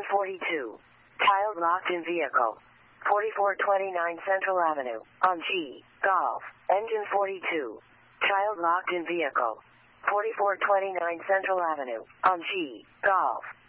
42. Child locked in vehicle. 4429 Central Avenue, on G, Golf. Engine 42. Child locked in vehicle. 4429 Central Avenue, on G, Golf.